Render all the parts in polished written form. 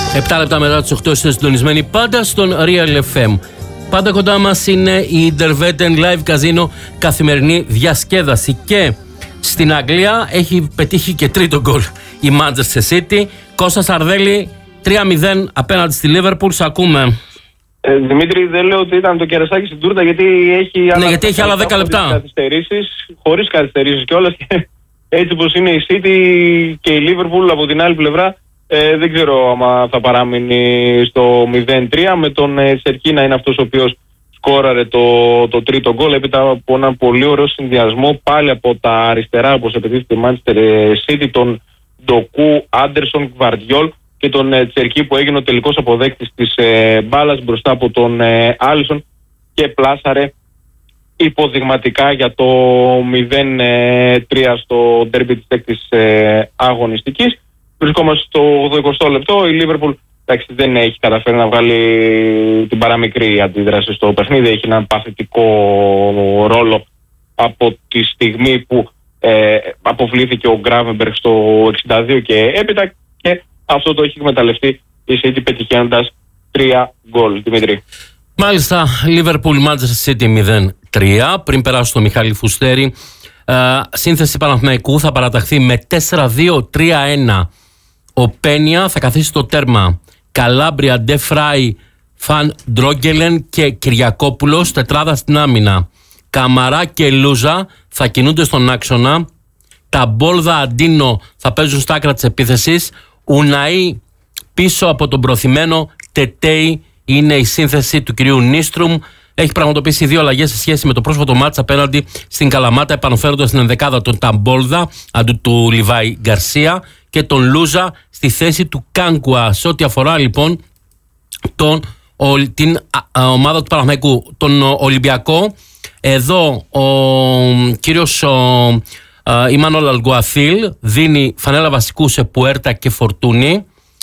7 λεπτά μετά τις 8 είστε συντονισμένοι πάντα στον Real FM. Πάντα κοντά μας είναι η Derveten Live Casino, καθημερινή διασκέδαση. Και στην Αγγλία έχει πετύχει και τρίτο γκολ η Manchester City. Κώστα Σαρδέλη, 3-0 απέναντι στη Liverpool. Σ' ακούμε. Δημήτρη, δεν λέω ότι ήταν το κερασάκι στην τούρτα, γιατί έχει άλλα 10 λεπτά. Χωρίς καθυστερήσεις κιόλας. Έτσι πως είναι η City και η Liverpool από την άλλη πλευρά, δεν ξέρω άμα θα παραμείνει στο 0-3, με τον Σερκί να είναι αυτός ο οποίος σκόραρε το τρίτο γκολ, έπειτα από ένα πολύ ωραίο συνδυασμό πάλι από τα αριστερά, όπως επιτίθεται η Manchester City, τον Ντοκού, Άντερσον, Γβαρδιόλ και τον Τσερκί, που έγινε ο τελικός αποδέκτης της μπάλας μπροστά από τον Άλισον και πλάσαρε υποδειγματικά για το 0-3 στο ντέρμπι της έκτης αγωνιστικής. Βρισκόμαστε στο 80 λεπτό. Η Liverpool δεν έχει καταφέρει να βγάλει την παραμικρή αντίδραση στο παιχνίδι. Έχει έναν παθητικό ρόλο από τη στιγμή που αποβλήθηκε ο Γκράβενμπεργκ στο 62 και έπειτα, και αυτό το έχει εκμεταλλευτεί η City πετυχαίνοντας 3 γκολ. Δημήτρη. Μάλιστα, Liverpool Manchester City 0-3. Πριν περάσω στο Μιχάλη Φουστέρη, σύνθεση Παναθηναϊκού θα παραταχθεί με 4-2-3-1. Ο Πένια θα καθίσει στο τέρμα. Καλάμπρια, Ντε Φράι, Φαν Ντρόγκελεν και Κυριακόπουλος, τετράδα στην άμυνα. Καμαρά και Λούζα θα κινούνται στον άξονα. Τα Μπόλδα, Αντίνο θα παίζουν στα άκρα της επίθεσης. Ουναή πίσω από τον προθυμένο. Τετέι είναι η σύνθεση του κυρίου Νίστρουμ. Έχει πραγματοποιήσει 2 αλλαγές σε σχέση με το πρόσφατο μάτς απέναντι στην Καλαμάτα, επαναφέροντας την ενδεκάδα τον Ταμπόλδα αντί του Λιβάη Γκαρσία και τον Λούζα στη θέση του Κάνκουα. Σε ό,τι αφορά λοιπόν την ομάδα του Παναθηναϊκού, τον Ολυμπιακό, εδώ ο κύριος Ιμάνολ Αλγκουαθίλ δίνει φανέλα βασικού σε Πουέρτα και Φορτούνι.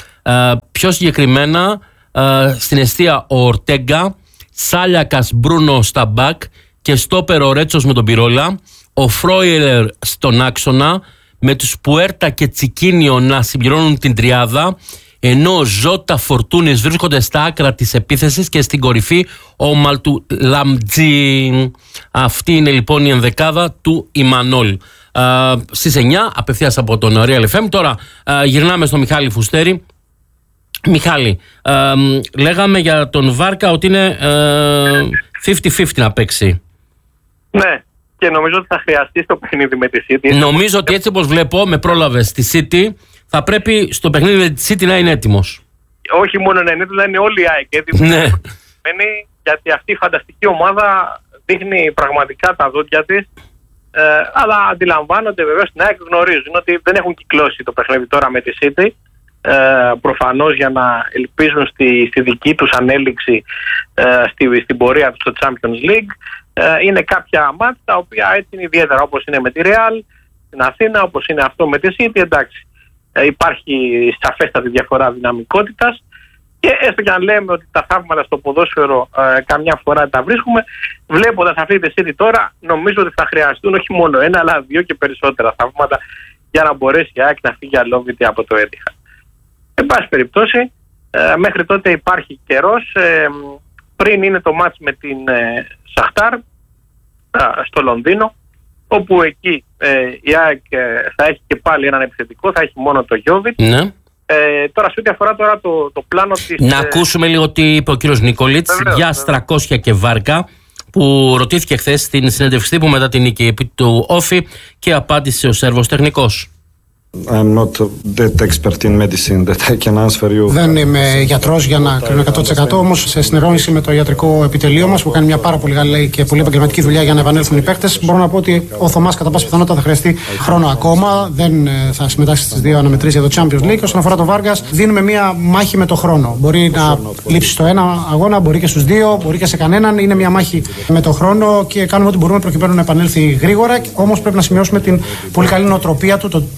Πιο συγκεκριμένα στην εστία ο Ορτέγκα, Σάλιακας Μπρούνο στα μπακ και στόπερ ο Ρέτσος με τον Πυρόλα, ο Φρόιλερ στον άξονα, με τους Πουέρτα και Τσικίνιο να συμπληρώνουν την τριάδα, ενώ Ζώτα, Φορτούνης βρίσκονται στα άκρα της επίθεσης και στην κορυφή ο Μαλτου Λαμτζι. Αυτή είναι λοιπόν η ενδεκάδα του Ιμανόλ. Στις 9 απευθείας από τον Real FM. Τώρα γυρνάμε στο Μιχάλη Φουστέρη. Μιχάλη, λέγαμε για τον Βάρκα ότι είναι 50-50 να παίξει. Ναι, και νομίζω ότι θα χρειαστεί στο παιχνίδι με τη City. Νομίζω ότι έτσι όπως βλέπω, με πρόλαβε στη City, θα πρέπει στο παιχνίδι με τη City να είναι έτοιμος. Όχι μόνο να είναι έτοιμος, να είναι όλοι οι ΑΕΚ έτοιμοι. Ναι. Γιατί αυτή η φανταστική ομάδα δείχνει πραγματικά τα δόντια της. Αλλά αντιλαμβάνονται βεβαίως στην ΑΕΚ, γνωρίζουν ότι δεν έχουν κυκλώσει το παιχνίδι τώρα με τη City. Προφανώς για να ελπίζουν στη δική τους ανέλυξη στην πορεία τους στο Champions League. Είναι κάποια μάτς τα οποία έτσι είναι ιδιαίτερα, όπως είναι με τη Real στην Αθήνα, όπως είναι αυτό με τη City. Εντάξει, υπάρχει σαφέστατη διαφορά δυναμικότητας, και έστω και αν λέμε ότι τα θαύματα στο ποδόσφαιρο καμιά φορά τα βρίσκουμε, βλέποντας αυτή τη City τώρα, νομίζω ότι θα χρειαστούν όχι μόνο ένα, αλλά 2 και περισσότερα θαύματα για να μπορέσει η ΑΕΚ να φύγει αλόβητη από το Etihad. Εν πάση περιπτώσει, μέχρι τότε υπάρχει καιρός. Πριν είναι το μάτς με την Σαχτάρ στο Λονδίνο, όπου εκεί η ΑΕΚ θα έχει και πάλι έναν επιθετικό, θα έχει μόνο το Γιόβιτ. Ναι. Τώρα, σε ό,τι αφορά τώρα το πλάνο της... Να ακούσουμε λίγο τι είπε ο κύριος Νικολίτς για Στρακόσια και Βάρκα, που ρωτήθηκε χθες στην συνέντευξη τύπου μετά την νίκη του Όφη, και απάντησε ο Σέρβος τεχνικός. I'm not that expert in medicine that I can answer you. Δεν είμαι γιατρός για να κρίνω 100%, όμως σε συνεργασία με το ιατρικό επιτελείο μας, που κάνει μια πάρα πολύ καλή και πολύ επαγγελματική δουλειά για να επανέλθουν οι παίκτες, μπορώ να πω ότι ο Θωμάς κατά πάσα πιθανότητα θα χρειαστεί χρόνο ακόμα. Δεν θα συμμετάσχει στις 2 αναμετρήσεις για το Champions League. Όσον αφορά το Βάργας, δίνουμε μια μάχη με το χρόνο. Μπορεί να λείψει στο ένα αγώνα, μπορεί και στους 2, μπορεί και σε κανέναν. Είναι μια μάχη με το χρόνο και κάνουμε ό,τι μπορούμε προκειμένου να επανέλθει γρήγορα. Όμως πρέπει να σημειώσουμε την πολύ καλή νοοτροπία του, το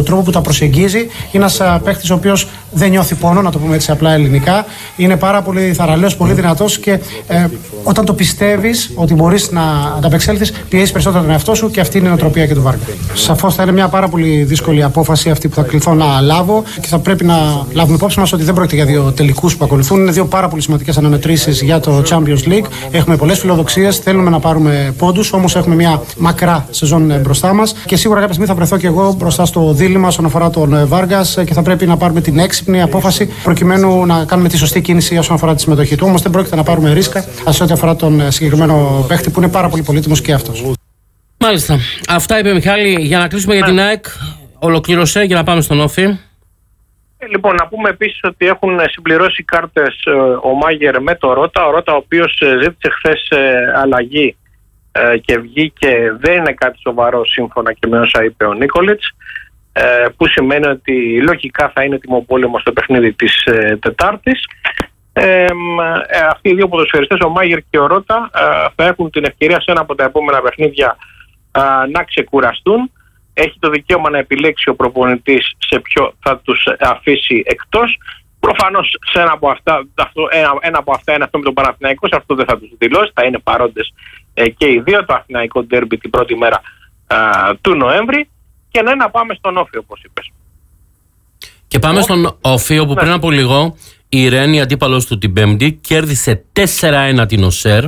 τρόπο που τα προσεγγίζει. Είναι ένας παίχτης ο οποίος δεν νιώθει πόνο, να το πούμε έτσι απλά ελληνικά. Είναι πάρα πολύ θαραλέος, πολύ δυνατός και όταν το πιστεύεις ότι μπορείς να ανταπεξέλθεις, πιέζεις περισσότερο τον εαυτό σου και αυτή είναι η νοοτροπία και του Βάργα. Σαφώς θα είναι μια πάρα πολύ δύσκολη απόφαση αυτή που θα κληθώ να λάβω και θα πρέπει να λάβουμε υπόψη μας ότι δεν πρόκειται για δύο τελικούς που ακολουθούν. Είναι δύο πάρα πολύ σημαντικές αναμετρήσεις για το Champions League. Έχουμε πολλές φιλοδοξίες, θέλουμε να πάρουμε πόντους, όμως έχουμε μια μακρά σεζόν μπροστά μας και σίγουρα κάποια στιγμή θα βρεθώ και εγώ μπροστά στο δίλημμα όσον αφορά τον Βάργας και θα πρέπει να πάρουμε την έξυπνη απόφαση προκειμένου να κάνουμε τη σωστή κίνηση όσον αφορά τη συμμετοχή του. Όμως δεν πρόκειται να πάρουμε ρίσκα σε ό,τι αφορά τον συγκεκριμένο παίχτη που είναι πάρα πολύ πολύτιμος και αυτός. Μάλιστα. Αυτά είπε Μιχάλη. Για να κλείσουμε για την ΑΕΚ, ολοκλήρωσε για να πάμε στον Όφη. Λοιπόν, να πούμε επίσης ότι έχουν συμπληρώσει κάρτες ο Μάγερ με το Ρώτα. Ο Ρώτα, ο οποίος ζήτησε χθες αλλαγή και βγήκε, δεν είναι κάτι σοβαρό σύμφωνα και με όσα είπε ο Νίκολιτς, που σημαίνει ότι λογικά θα είναι τιμοπόλεμο στο παιχνίδι της Τετάρτης. Αυτοί οι δύο ποδοσφαιριστές, ο Μάγερ και ο Ρώτα, θα έχουν την ευκαιρία σε ένα από τα επόμενα παιχνίδια να ξεκουραστούν. Έχει το δικαίωμα να επιλέξει ο προπονητής σε ποιο θα τους αφήσει εκτός. Προφανώς σε ένα από αυτά είναι αυτό με τον Παναθηναϊκό, σε αυτό δεν θα τους δηλώσει, θα είναι παρόντες και οι δύο, το Αθηναϊκό ντέρμπι την πρώτη μέρα του Νοέμβρη. Και να πάμε στον Όφη, όπως είπες. Και πάμε στον Όφη, όπου πριν από λίγο η Ρένη, αντίπαλος του την Πέμπτη, κέρδισε 4-1 την ΟΣΕΡ.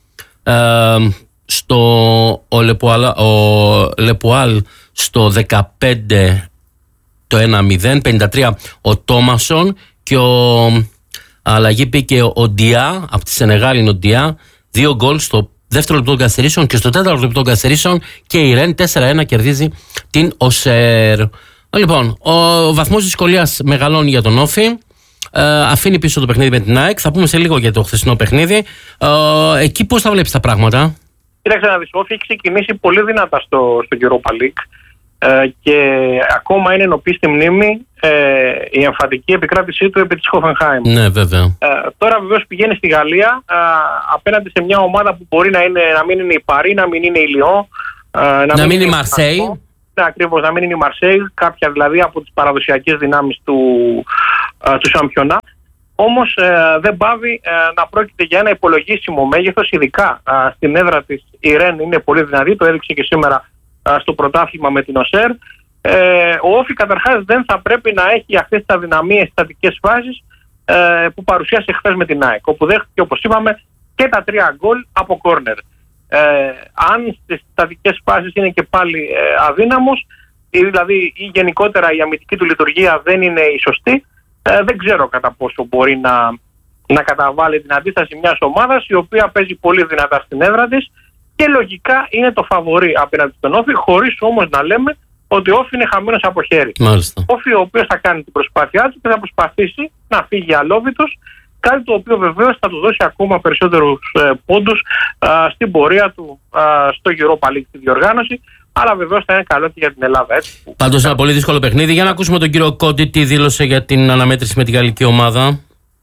Ο Λεπουάλ στο 15 το 1-0, 53 ο Τόμασον και αλλαγή πήγε ο Ντιά, από τη Σενεγάλη είναι ο Ντιά, 2 γκολ στο δεύτερο λεπτό των καθυστερήσεων και στο τέταρτο λεπτό των καθυστερήσεων και η Ρεν 4-1 κερδίζει την ΟΣΕΡ. Λοιπόν, ο βαθμός δυσκολίας μεγαλώνει για τον Όφη. Αφήνει πίσω το παιχνίδι με την ΑΕΚ. Θα πούμε σε λίγο για το χθεσινό παιχνίδι. Εκεί πώς θα βλέπεις τα πράγματα? Κοίταξε να δεις, ο Όφη έχει ξεκινήσει πολύ δυνατά στο Europa League και ακόμα είναι ενωπή στη μνήμη η εμφαντική επικράτησή του επί της Hoffenheim. Ναι, βέβαια. Τώρα βεβαίως πηγαίνει στη Γαλλία απέναντι σε μια ομάδα που μπορεί να μην είναι η Παρί, να μην είναι η Λιόν, να μην είναι η Μαρσέη. Ναι, ακριβώς, να μην είναι η Μαρσέη, κάποια δηλαδή από τις παραδοσιακές δυνάμεις του Σαμπιονά. Όμως δεν πάβει να πρόκειται για ένα υπολογίσιμο μέγεθος, ειδικά στην έδρα της η Ρεν είναι πολύ δυνατή, το έδειξε και σήμερα στο πρωτάθλημα με την ΟΣΕΡ. Ο Όφη καταρχάς δεν θα πρέπει να έχει αυτές τις αδυναμίες στατικές φάσεις που παρουσίασε χθες με την ΑΕΚ, όπου δέχτηκε, όπως είπαμε, και τα 3 γκολ από κόρνερ. Αν στις στατικές φάσεις είναι και πάλι αδύναμος, δηλαδή ή γενικότερα η αμυντική του λειτουργία δεν είναι η σωστή, δεν ξέρω κατά πόσο μπορεί να καταβάλει την αντίσταση μιας ομάδας η οποία παίζει πολύ δυνατά στην έδρα της και λογικά είναι το φαβορί απέναντι στον Όφη, χωρίς όμως να λέμε ότι ο Όφη είναι χαμένος από χέρι. Μάλιστα. Όφη ο οποίος θα κάνει την προσπάθειά του και θα προσπαθήσει να φύγει αλόβητος, κάτι το οποίο βεβαίως θα του δώσει ακόμα περισσότερους πόντους στην πορεία του στο Europa League τη διοργάνωση, αλλά βεβαίως θα είναι καλό και για την Ελλάδα. Πάντως ένα πολύ δύσκολο παιχνίδι. Για να ακούσουμε τον κύριο Κόντι τι δήλωσε για την αναμέτρηση με την γαλλική ομάδα.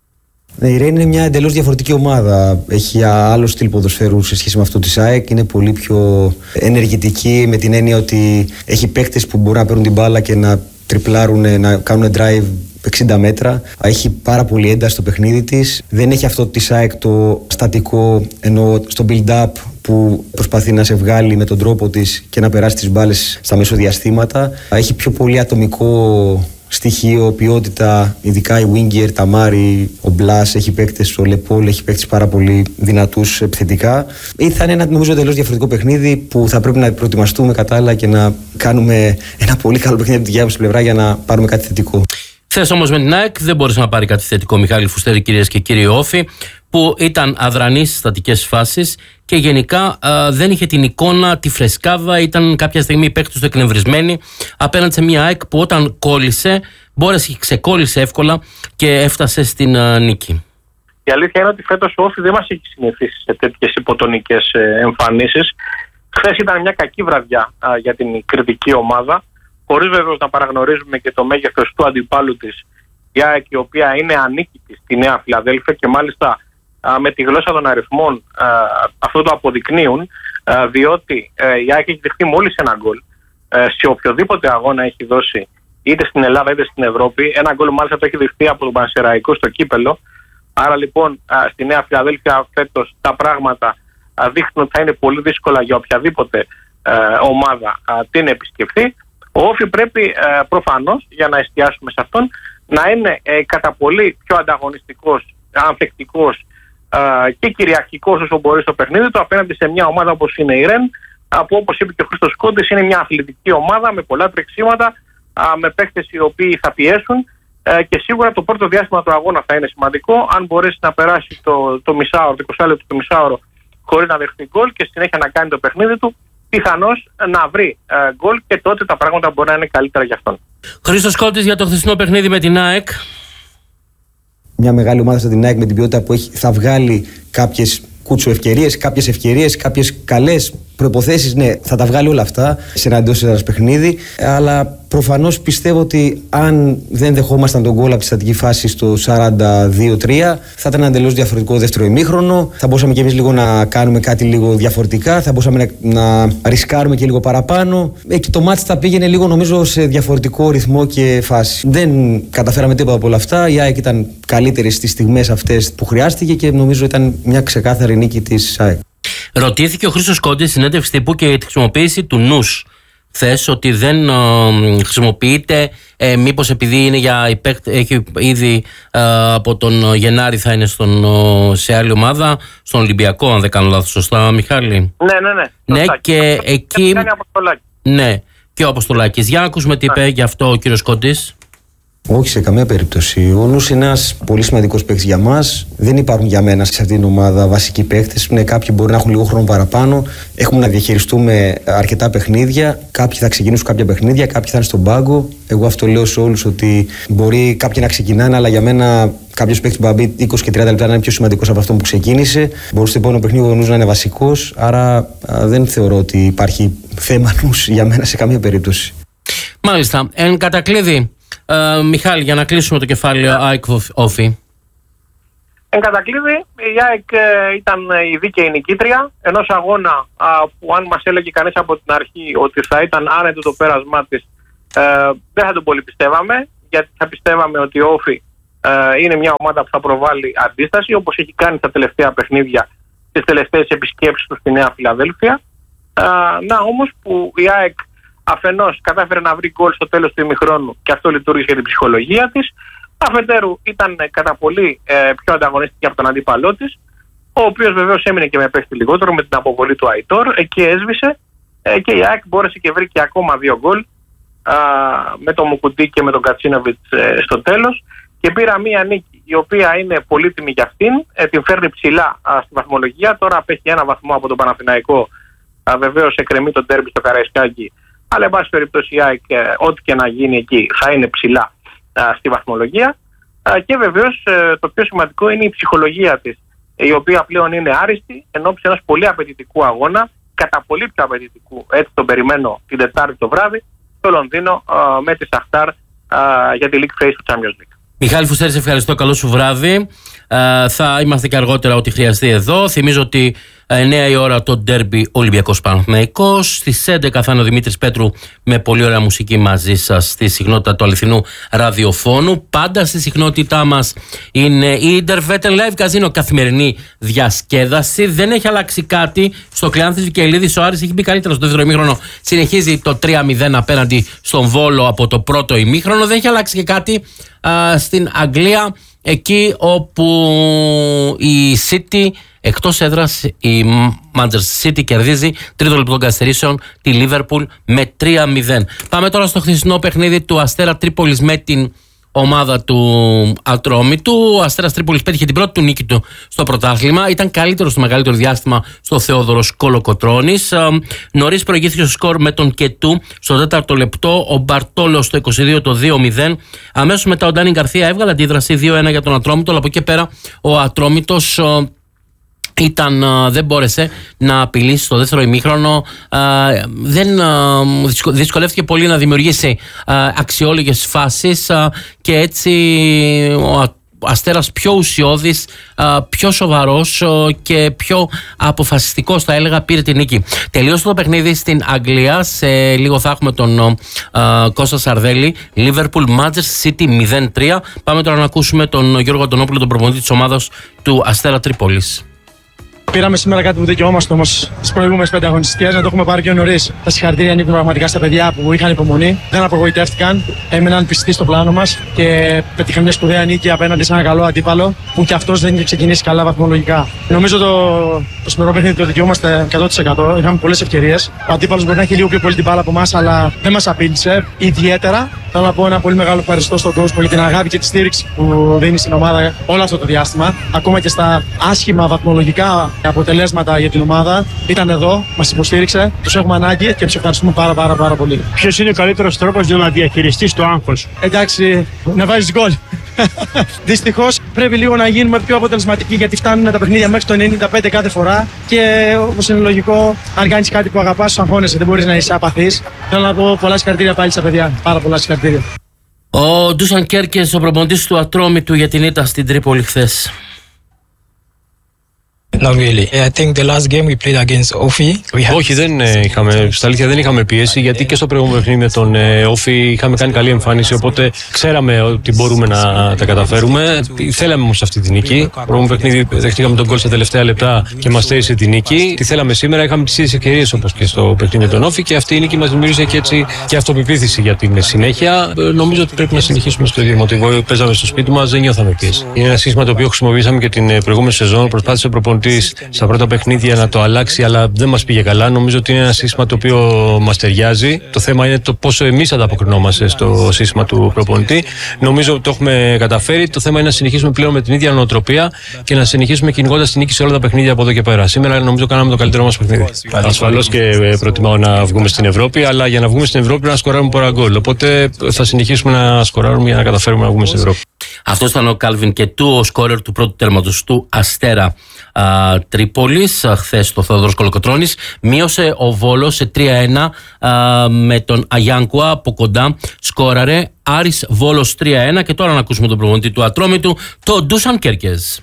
Η Ρέιν είναι μια εντελώς διαφορετική ομάδα. Έχει άλλο στυλ ποδοσφαίρου σε σχέση με αυτό της ΑΕΚ. Είναι πολύ πιο ενεργητική, με την έννοια ότι έχει παίκτες που μπορούν να παίρνουν την μπάλα και να τριπλάρουν, να κάνουν drive 60 μέτρα. Έχει πάρα πολύ ένταση στο παιχνίδι της. Δεν έχει αυτό της ΑΕΚ το στατικό, ενώ στο build-up που προσπαθεί να σε βγάλει με τον τρόπο της και να περάσει τις μπάλες στα μεσοδιαστήματα. Έχει πιο πολύ ατομικό στοιχείο, ποιότητα, ειδικά η Winger, τα Μάρι, ο Μπλάς, έχει παίκτες, ο Λεπόλ, έχει παίκτες πάρα πολύ δυνατούς επιθετικά. Θα είναι ένα, νομίζω, εντελώς διαφορετικό παιχνίδι που θα πρέπει να προετοιμαστούμε κατάλληλα και να κάνουμε ένα πολύ καλό παιχνίδι από τη δικιά μας πλευρά για να πάρουμε κάτι θετικό. Χθες όμως με την ΑΕΚ δεν μπόρεσε να πάρει κάτι θετικό Μιχάλη Φουστέρη, κυρίες και κύριοι. Όφη, που ήταν αδρανής στις στατικές φάσεις και γενικά δεν είχε την εικόνα, τη φρεσκάδα, ήταν κάποια στιγμή οι παίκτες του εκνευρισμένοι απέναντι σε μια ΑΕΚ που όταν κόλλησε, ξεκόλλησε εύκολα και έφτασε στην νίκη. Η αλήθεια είναι ότι φέτος ο Όφη δεν μας έχει συνηθίσει σε τέτοιες υποτονικές εμφανίσεις. Χθες ήταν μια κακή βραδιά για την κριτική ομάδα, χωρίς βεβαίως να παραγνωρίζουμε και το μέγεθος του αντιπάλου της, η ΑΕΚ, η οποία είναι ανίκητη στη Νέα Φιλαδέλφια και μάλιστα με τη γλώσσα των αριθμών αυτό το αποδεικνύουν, διότι η ΑΕΚ έχει δεχτεί μόλις ένα γκολ σε οποιοδήποτε αγώνα έχει δώσει είτε στην Ελλάδα είτε στην Ευρώπη. Ένα γκολ μάλιστα το έχει δεχτεί από τον Πανσεραϊκό στο κύπελο. Άρα λοιπόν στη Νέα Φιλαδέλφια φέτος τα πράγματα δείχνουν ότι θα είναι πολύ δύσκολα για οποιαδήποτε ομάδα την επισκεφθεί. Ο Όφι πρέπει προφανώς, για να εστιάσουμε σε αυτόν, να είναι κατά πολύ πιο ανταγωνιστικός, ανθεκτικός και κυριαρχικός όσο μπορεί στο παιχνίδι του απέναντι σε μια ομάδα όπως είναι η Ρεν, που όπως είπε και ο Χρήστος Κόντης είναι μια αθλητική ομάδα με πολλά τρεξίματα, με παίχτες οι οποίοι θα πιέσουν και σίγουρα το πρώτο διάστημα του αγώνα θα είναι σημαντικό. Αν μπορέσει να περάσει το μισάωρο, το 20 λεπτό, το μισάωρο χωρίς να δεχτεί γκολ και συνέχεια να κάνει το παιχνίδι του, πιθανώς να βρει γκολ και τότε τα πράγματα μπορεί να είναι καλύτερα για αυτόν. Χρήστος Κόντης για το χθεσινό παιχνίδι με την ΑΕΚ. Μια μεγάλη ομάδα σαν την ΑΕΚ με την ποιότητα που έχει θα βγάλει κάποιες κούτσο ευκαιρίες, κάποιες καλές προϋποθέσεις. Ναι, θα τα βγάλει όλα αυτά σε ένα εντός έδρας παιχνίδι. Αλλά προφανώς πιστεύω ότι αν δεν δεχόμασταν τον γκολ από τη στατική φάση στο 42-3, θα ήταν ένα εντελώς διαφορετικό δεύτερο ημίχρονο. Θα μπορούσαμε και εμείς λίγο να κάνουμε κάτι λίγο διαφορετικά. Θα μπορούσαμε να ρισκάρουμε και λίγο παραπάνω. Και το μάτς θα πήγαινε λίγο, νομίζω, σε διαφορετικό ρυθμό και φάση. Δεν καταφέραμε τίποτα από όλα αυτά. Η ΑΕΚ ήταν καλύτερη στις στιγμές αυτές που χρειάστηκε και νομίζω ήταν μια ξεκάθαρη νίκη της ΑΕΚ. Ρωτήθηκε ο Χρήστος Κόντης στη συνέντευξη τύπου και για τη χρησιμοποίηση του νους. Χθες ότι δεν χρησιμοποιείται, μήπως επειδή είναι έχει ήδη από τον Γενάρη θα είναι σε άλλη ομάδα, στον Ολυμπιακό, αν δεν κάνω λάθος, σωστά, Μιχάλη? Ναι, και εκεί. Ναι, και ο Αποστολάκης. Για να ακούσουμε τι είπε γι' αυτό ο κύριος Κόντης. Όχι σε καμία περίπτωση. Ο Νους είναι ένας πολύ σημαντικός παίκτης για μας. Δεν υπάρχουν για μένα σε αυτήν την ομάδα βασικοί παίκτες. Ναι, κάποιοι μπορεί να έχουν λίγο χρόνο παραπάνω. Έχουμε να διαχειριστούμε αρκετά παιχνίδια. Κάποιοι θα ξεκινήσουν κάποια παιχνίδια, κάποιοι θα είναι στον πάγκο. Εγώ αυτό λέω σε όλους, ότι μπορεί κάποιοι να ξεκινάνε, αλλά για μένα κάποιος παίκτης που θα μπει 20 και 30 λεπτά να είναι πιο σημαντικός από αυτό που ξεκίνησε. Μπορεί στο επόμενο παιχνίδι ο Νους να είναι βασικός. Άρα δεν θεωρώ ότι υπάρχει θέμα Νους για μένα σε καμία περίπτωση. Μάλιστα. Εν κατακλείδη. Μιχάλη, για να κλείσουμε το κεφάλαιο ΑΕΚ Όφι. Εν κατακλείδη, η ΑΕΚ ήταν η δίκαιη νικήτρια ενός αγώνα που, αν μας έλεγε κανείς από την αρχή ότι θα ήταν άνετο το πέρασμά της, δεν θα τον πολύ πιστεύαμε, γιατί θα πιστεύαμε ότι ο Όφι είναι μια ομάδα που θα προβάλλει αντίσταση, όπως έχει κάνει στα τελευταία παιχνίδια, στις τελευταίες επισκέψεις του στη Νέα Φιλαδέλφια. Να όμως που η ΑΕΚ αφενός κατάφερε να βρει γκολ στο τέλος του ημιχρόνου και αυτό λειτουργήσε για την ψυχολογία της. Αφετέρου ήταν κατά πολύ πιο ανταγωνιστική από τον αντίπαλό της, ο οποίος βεβαίως έμεινε και με παίχτη λιγότερο με την αποβολή του Αϊτόρ. Εκεί έσβησε και η ΑΕΚ μπόρεσε και βρήκε ακόμα 2 γκολ με τον Μουκουντή και με τον Κατσίνοβιτς στο τέλος και πήρα μία νίκη η οποία είναι πολύτιμη για αυτήν, την φέρνει ψηλά στη βαθμολογία. Τώρα απέχει 1 βαθμό από τον Παναθηναϊκό, βεβαίως εκκρεμεί το ντέρμπι στο Καραϊσκάκι. Αλλά, εν πάση περιπτώσει, η ΑΕΚ, ό,τι και να γίνει εκεί, θα είναι ψηλά στη βαθμολογία. Και βεβαίως το πιο σημαντικό είναι η ψυχολογία της, η οποία πλέον είναι άριστη ενώπιση ενός πολύ απαιτητικού αγώνα, κατά πολύ πιο απαιτητικού. Έτσι τον περιμένω την Τετάρτη το βράδυ, στο Λονδίνο, με τη Σαχτάρ για τη League Phase του Champions League. Μιχάλη Φουστέρη, σε ευχαριστώ. Καλό σου βράδυ. Θα είμαστε και αργότερα ό,τι χρειαστεί εδώ. Θυμίζω ότι 9 η ώρα το ντέρμπι Ολυμπιακός Παναθηναϊκός. Στις 11 θα είναι ο Δημήτρης Πέτρου με πολύ ωραία μουσική μαζί σας στη συχνότητα του αληθινού ραδιοφώνου. Πάντα στη συχνότητά μας είναι η Intervetel Live Casino, καθημερινή διασκέδαση. Δεν έχει αλλάξει κάτι. Στο Κλεάνθης Βικελίδης ο Άρης έχει μπει καλύτερο στο δεύτερο ημίχρονο. Συνεχίζει το 3-0 απέναντι στον Βόλο από το πρώτο ημίχρονο. Δεν έχει αλλάξει και κάτι στην Αγγλία, εκεί όπου η City εκτός έδρας, η Manchester City κερδίζει τρίτο λεπτό καθυστερήσεων τη Liverpool με 3-0. Πάμε τώρα στο χθεσινό παιχνίδι του Αστέρα Τρίπολης με την ομάδα του Ατρόμητου. Ο Αστέρας Τρίπολης πέτυχε την πρώτη του νίκη του στο πρωτάθλημα. Ήταν καλύτερο στο μεγαλύτερο διάστημα στο Θεόδωρος Κολοκοτρώνης. Νωρίς προηγήθηκε στο σκορ με τον Κετού στο 4ο λεπτό. Ο Μπαρτόλο στο 22 το 2-0. Αμέσως μετά ο Ντάνι Γκαρθία έβγαλε αντίδραση 2-1 για τον Ατρόμητο. Αλλά από εκεί πέρα ο Ατρόμητος δεν μπόρεσε να απειλήσει στο δεύτερο ημίχρονο. Δυσκολεύτηκε πολύ να δημιουργήσει αξιόλογες φάσεις και έτσι Αστέρας πιο ουσιώδης, πιο σοβαρός και πιο αποφασιστικός, θα έλεγα, πήρε την νίκη. Τελείωσε το παιχνίδι στην Αγγλία. Σε λίγο θα έχουμε τον Κώστα Σαρδέλη. Liverpool Manchester City 0-3. Πάμε τώρα να ακούσουμε τον Γιώργο Αντωνόπουλο, τον προπονητή της ομάδας του Αστέρα Τρίπολης. Πήραμε σήμερα κάτι που δικαιόμαστε όμως στις προηγούμενες 5 αγωνιστικές, να το έχουμε πάρει πιο νωρίς. Τα συγχαρητήρια ανήκουν πραγματικά στα παιδιά που είχαν υπομονή, δεν απογοητεύτηκαν, έμειναν πιστοί στο πλάνο μας και πετύχαμε μια σπουδαία νίκη απέναντι σε ένα καλό αντίπαλο που κι αυτός δεν είχε ξεκινήσει καλά βαθμολογικά. Νομίζω το σημερινό παιχνίδι το δικαιόμαστε 100%. Είχαμε πολλές ευκαιρίες. Ο αντίπαλος μπορεί να έχει λίγο πιο πολύ την μπάλα από εμάς, αλλά δεν μας απείλησε ιδιαίτερα. Θέλω να πω ένα πολύ μεγάλο ευχαριστώ στον κόσμο για την αγάπη και τη στήριξη που δίνει στην ομάδα όλο αυτό το διάστημα. Ακόμα και στα άσχημα βαθμολογικά αποτελέσματα για την ομάδα, ήταν εδώ, μας υποστήριξε, τους έχουμε ανάγκη και τους ευχαριστούμε πάρα πολύ. Ποιος είναι ο καλύτερος τρόπος για να διαχειριστείς το άγχος? Εντάξει, να βάζεις γκολ. Δυστυχώς πρέπει λίγο να γίνουμε πιο αποτελεσματικοί, γιατί φτάνουν τα παιχνίδια μέχρι το 95 κάθε φορά και όπως είναι λογικό, αν κάνεις κάτι που αγαπάς, αγχώνεσαι, δεν μπορείς να είσαι απαθής. Θέλω να πω πολλά συγχαρητήρια πάλι στα παιδιά. Πάρα πολλά συγχαρητήρια. Ο Ντούσαν Κέρκες, ο προπονητής του Ατρόμητου για την ήττα στην Τρίπολη χθες. Not really. I think the last game we played against Ofi. Όχι, στα αλήθεια δεν είχαμε πίεση, γιατί και στο προηγούμενο παιχνίδι με τον Όφι είχαμε κάνει καλή εμφάνιση, οπότε ξέραμε ότι μπορούμε να τα καταφέρουμε. Θέλαμε όμως αυτή τη νίκη. Στο προηγούμενο παιχνίδι δεχτήκαμε τον γκολ στα τελευταία λεπτά και μας στέρισε τη νίκη. Τι θέλαμε σήμερα, είχαμε τις ίδιες ευκαιρίες όπως και στο παιχνίδι με τον Όφι και αυτή η νίκη μας δημιούργησε και έτσι και αυτοπεποίθηση για την συνέχεια. Νομίζω ότι πρέπει να συνεχίσουμε στο ίδιο μοτίβο. Παίζαμε στο σπίτι μας, δεν νιώθαμε πίεση. Είναι ένα σύστημα το οποίο χρησιμοποιήσαμε και την προηγούμενη σεζόν. Προσπάθησε ο προπονητής στα πρώτα παιχνίδια να το αλλάξει, αλλά δεν μας πήγε καλά. Νομίζω ότι είναι ένα σύστημα το οποίο μας ταιριάζει. Το θέμα είναι το πόσο εμείς ανταποκρινόμαστε στο σύστημα του προπονητή. Νομίζω ότι το έχουμε καταφέρει. Το θέμα είναι να συνεχίσουμε πλέον με την ίδια νοοτροπία και να συνεχίσουμε κυνηγώντας τη νίκη σε όλα τα παιχνίδια από εδώ και πέρα. Σήμερα νομίζω κάναμε το καλύτερο μας παιχνίδι. Ασφαλώς και προτιμάω να βγούμε στην Ευρώπη, αλλά για να βγούμε στην Ευρώπη πρέπει να σκοράρουμε πολλά γκολ. Οπότε θα συνεχίσουμε να σκοράρουμε για να καταφέρουμε να βγούμε στην Ευρώπη. Αυτό ήταν ο Κάλβιν και του, ο σκόρερ του πρώτου τέρματος του Αστέρα Τρίπολης. Χθες το Θεόδωρος Κολοκοτρώνης. Μείωσε ο Βόλος σε 3-1 με τον Αγιάνκουα από κοντά. Σκόραρε Άρης Βόλος 3-1. Και τώρα να ακούσουμε τον προπονητή του Ατρόμητου, τον Ντούσαν Κέρκες.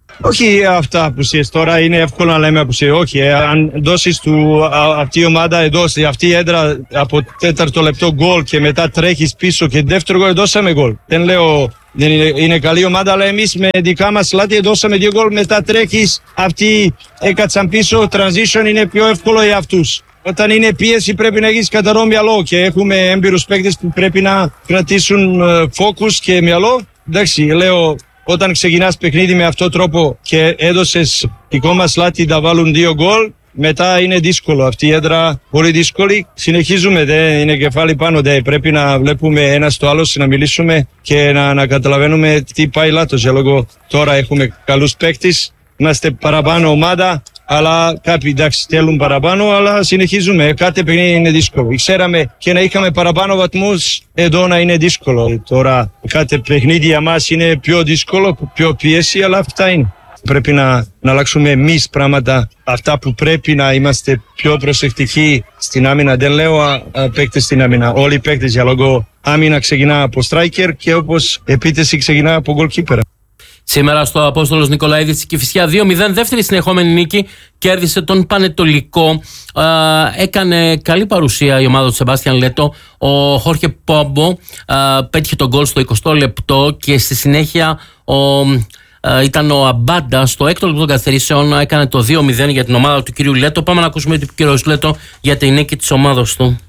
Όχι αυτά απουσίες τώρα, είναι εύκολο να λέμε απουσίες. Όχι, αν δώσεις αυτή η ομάδα εδώ, αυτή η έδρα από 4ο λεπτό γκολ και μετά τρέχεις πίσω και δεύτερο γκολ, δώσαμε γκολ. Δεν λέω δεν είναι καλή ομάδα, αλλά εμείς με δικά μας λάθη δώσαμε 2 γκολ, μετά τρέχεις, αυτοί έκατσαν πίσω, transition είναι πιο εύκολο για αυτούς. Όταν είναι πίεση πρέπει να έχεις καθαρό μυαλό και έχουμε έμπειρους παίκτες που πρέπει να κρατήσουν focus και μυαλό. Εντάξει, λέω, όταν ξεκινάς παιχνίδι με αυτόν τον τρόπο και έδωσες δικό μας λάθη να βάλουν 2 γκολ, μετά είναι δύσκολο. Αυτή η έδρα πολύ δύσκολη. Συνεχίζουμε, δεν είναι κεφάλι πάνω. Πρέπει να βλέπουμε ένα στο άλλο, να μιλήσουμε και να καταλαβαίνουμε τι πάει λάθος. Για λόγω τώρα έχουμε καλούς παίκτες, είμαστε παραπάνω ομάδα, αλλά κάποιοι εντάξει θέλουν παραπάνω, αλλά συνεχίζουμε. Κάθε παιχνίδι είναι δύσκολο. Ξέραμε και να είχαμε παραπάνω βαθμούς, εδώ να είναι δύσκολο. Τώρα κάθε παιχνίδι για μας είναι πιο δύσκολο, πιο πίεση, αλλά αυτά είναι. Πρέπει να αλλάξουμε εμείς πράγματα, αυτά που πρέπει να είμαστε πιο προσεκτικοί στην άμυνα. Δεν λέω παίκτες στην άμυνα, όλοι οι παίκτες, για λόγω άμυνα ξεκινά από striker και όπως επίθεση ξεκινά από goalkeeper. Σήμερα στο Απόστολος Νικολαίδης της Κηφισιά 2-0, δεύτερη συνεχόμενη νίκη, κέρδισε τον Πανετολικό. Έκανε καλή παρουσία η ομάδα του Σεμπάστιαν Λέτο. Ο Χόρχε Πόμπο πέτυχε τον γκολ στο 20ο λεπτό και στη συνέχεια ήταν ο Αμπάντα στο 6ο λεπτό των καθυστερήσεων, έκανε το 2-0 για την ομάδα του κυρίου Λέτο. Πάμε να ακούσουμε τον κύριο Λέτο για τη νίκη της ομάδας του.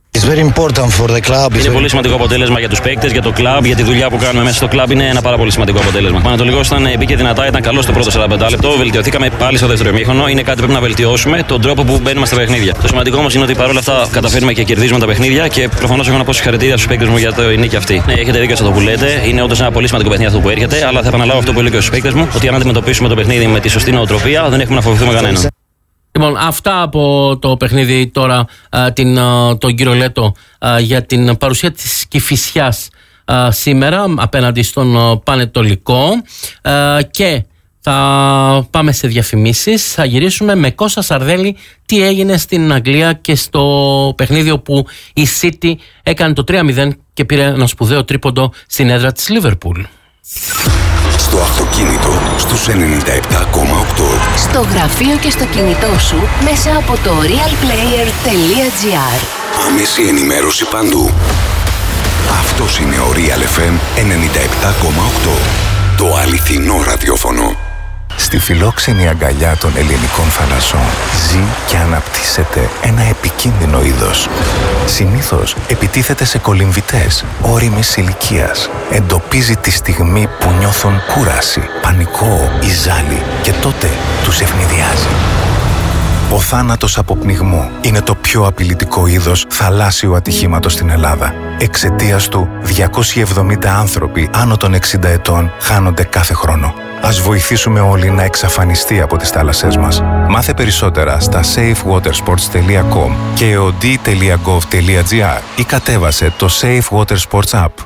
Είναι πολύ σημαντικό αποτέλεσμα για τους παίκτες, για το κλαμπ, για τη δουλειά που κάνουμε μέσα στο κλαμπ. Είναι ένα πάρα πολύ σημαντικό αποτέλεσμα. Ο Πανετολικός μπήκε δυνατά, ήταν καλό στο πρώτο 45 λεπτό. Βελτιωθήκαμε πάλι στο δεύτερο ημίχρονο. Είναι κάτι που πρέπει να βελτιώσουμε, τον τρόπο που μπαίνουμε στα παιχνίδια. Το σημαντικό όμως είναι ότι παρόλα αυτά καταφέρνουμε και κερδίζουμε τα παιχνίδια και προφανώς έχω να πω συγχαρητήρια στους παίκτες μου για τη νίκη αυτή. Ναι, έχετε δίκιο σε αυτό που λέτε. Είναι όντως ένα πολύ σημαντικό παιχνίδι αυτό που έρχεται, αλλά θα επαναλάβω αυτό που λέω και στους παίκτες μου, ότι αν αντιμετωπίσουμε το παιχνίδι με τη σωστή νοοτροπία, δεν έχουμε να φοβηθούμε κανέναν. Λοιπόν, αυτά από το παιχνίδι τώρα, τον κύριο Λέτο, για την παρουσία της Κηφισιάς σήμερα απέναντι στον Πανετολικό, και θα πάμε σε διαφημίσεις. Θα γυρίσουμε με Κώστα Σαρδέλη τι έγινε στην Αγγλία και στο παιχνίδι όπου η City έκανε το 3-0 και πήρε ένα σπουδαίο τρίποντο στην έδρα της Liverpool. Στο αυτοκίνητο στους 97,8. Στο γραφείο και στο κινητό σου μέσα από το realplayer.gr. Άμεση ενημέρωση παντού. Αυτός είναι ο Real FM 97,8. Το αληθινό ραδιόφωνο. Στη φιλόξενη αγκαλιά των ελληνικών θαλασσών ζει και αναπτύσσεται ένα επικίνδυνο είδος. Συνήθως επιτίθεται σε κολυμβητές ώριμης ηλικίας. Εντοπίζει τη στιγμή που νιώθουν κούραση, πανικό ή ζάλι και τότε τους ευνηδιάζει. Ο θάνατος από πνιγμό είναι το πιο απειλητικό είδος θαλάσσιου ατυχήματος στην Ελλάδα. Εξαιτίας του, 270 άνθρωποι άνω των 60 ετών χάνονται κάθε χρόνο. Ας βοηθήσουμε όλοι να εξαφανιστεί από τις θάλασσές μας. Μάθε περισσότερα στα safewatersports.com και od.gov.gr ή κατέβασε το Safe Water Sports App.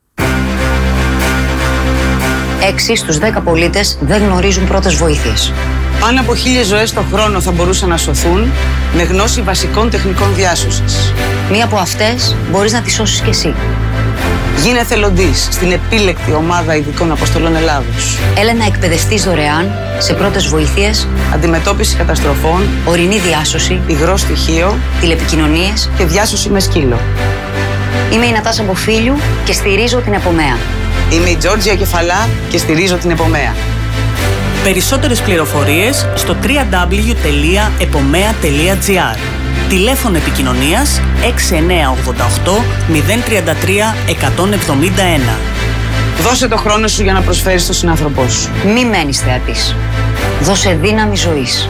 6 στους 10 πολίτες δεν γνωρίζουν πρώτες βοήθειες. Πάνω από 1.000 ζωές το χρόνο θα μπορούσαν να σωθούν με γνώση βασικών τεχνικών διάσωσης. Μία από αυτές μπορείς να τη σώσεις κι εσύ. Γίνε εθελοντής στην επίλεκτη ομάδα ειδικών αποστολών Ελλάδος. Έλα να εκπαιδευτείς δωρεάν σε πρώτες βοήθειες, αντιμετώπιση καταστροφών, ορεινή διάσωση, υγρό στοιχείο, τηλεπικοινωνίες και διάσωση με σκύλο. Είμαι η Νατάσα Μποφίλιου και στηρίζω την Επομέα. Είμαι η Τζόρτζια Κεφαλά και στηρίζω την Επομέα. Περισσότερες πληροφορίες στο www.epomea.gr. Τηλέφωνο επικοινωνίας 6988 033 171. Δώσε το χρόνο σου για να προσφέρεις στον συνάνθρωπό σου. Μη μένεις θεατής. Δώσε δύναμη ζωής.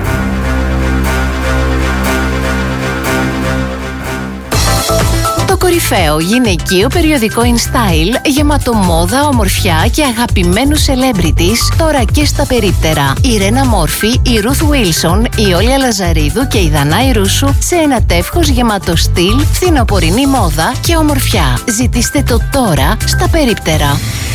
Το κορυφαίο γυναικείο περιοδικό InStyle, γεμάτο μόδα, ομορφιά και αγαπημένους celebrities, τώρα και στα περίπτερα. Η Ρένα Μόρφη, η Ruth Wilson, η Όλια Λαζαρίδου και η Δανάη Ρούσου σε ένα τεύχος γεμάτο στυλ, φθινοπορεινή μόδα και ομορφιά. Ζητήστε το τώρα στα περίπτερα.